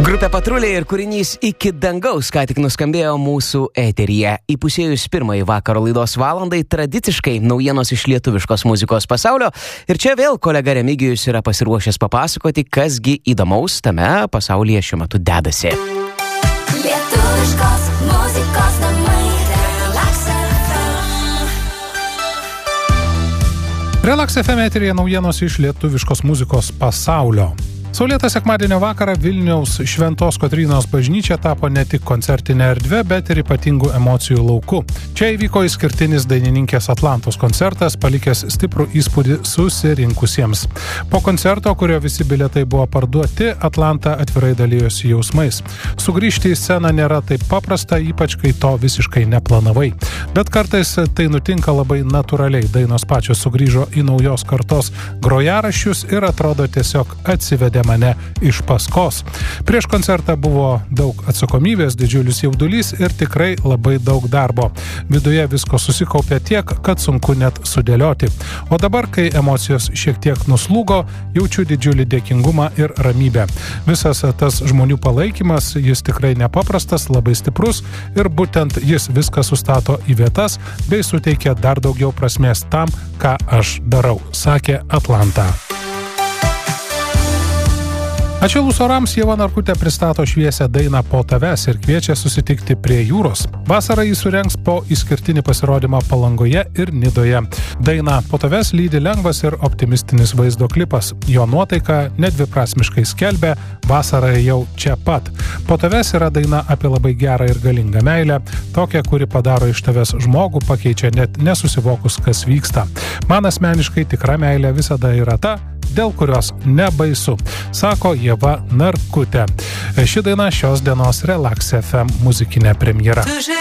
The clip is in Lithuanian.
Grupė Patruliai ir kūrinys Iki dangaus ką tik nuskambėjo mūsų eteryje. Įpusėjus pirmąjį vakaro laidos valandai tradiciškai naujienos iš lietuviškos muzikos pasaulio. Ir čia vėl kolega Remigijus yra pasiruošęs papasakoti, kasgi įdomaus tame pasaulyje šiuo metu dedasi. Lietuviškos muzikos namai Relax FM. Relax FM eteryje naujienos iš lietuviškos muzikos pasaulio. Saulėtą sekmadienio vakarą Vilniaus Šventos Kotrynos bažnyčia tapo ne tik koncertinė erdvė, bet ir ypatingų emocijų lauku. Čia įvyko išskirtinis dainininkės Atlantos koncertas, palikęs stiprų įspūdį susirinkusiems. Po koncerto, kurio visi bilietai buvo parduoti, Atlanta atvirai dalijosi jausmais. Sugrįžti į sceną nėra taip paprasta, ypač kai to visiškai neplanavai. Bet kartais tai nutinka labai natūraliai. Dainos pačios sugrįžo į naujos kartos grojaraščius ir atrodo tiesiog atsivedė mane iš paskos. Prieš koncertą buvo daug atsakomybės, didžiulis jaudulys ir tikrai labai daug darbo. Viduje visko susikaupė tiek, kad sunku net sudėlioti. O dabar, kai emocijos šiek tiek nuslūgo, jaučiu didžiulį dėkingumą ir ramybę. Visas tas žmonių palaikymas, jis tikrai nepaprastas, labai stiprus ir būtent jis viską sustato į vietas bei suteikia dar daugiau prasmės tam, ką aš darau, sakė Atlanta. Atšilus orams Ieva Narkutė pristato šviesią dainą Po tavęs ir kviečia susitikti prie jūros. Vasarą jis surengs po išskirtinį pasirodymą Palangoje ir Nidoje. Dainą Po tavęs lydi lengvas ir optimistinis vaizdo klipas. Jo nuotaika nedviprasmiškai skelbia vasara jau čia pat. Po tavęs yra daina apie labai gerą ir galingą meilę, tokią, kuri padaro iš tavęs žmogų, pakeičia net nesusivokus, kas vyksta. Man asmeniškai tikra meilė visada yra ta, dėl kurios nebaisu, sako Ieva Narkutė. Ši daina šios dienos Relax FM muzikinė premjera.